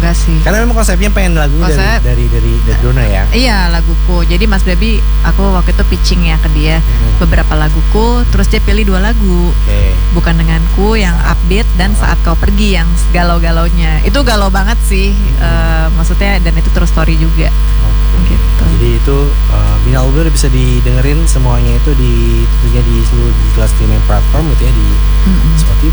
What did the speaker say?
Semoga sih. Karena memang konsepnya pengen lagu dari Dona ya. Iya, laguku. Jadi Mas Baby, aku waktu itu pitching ya ke dia beberapa laguku, terus dia pilih 2 lagu. Bukan Denganku yang upbeat dan Saat Kau Pergi yang galau-galaunya. Itu galau banget sih. Maksudnya dan itu true story juga. Gitu. Jadi itu Bina Album udah bisa didengerin semuanya itu tentunya di seluruh digital streaming platform gitu ya, di Spotify,